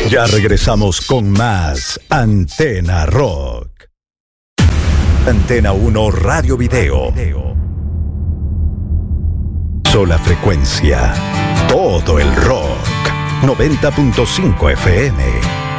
Ya regresamos con más Antena Rock. Antena 1 Radio Video. Sola frecuencia. Todo el rock. 90.5 FM.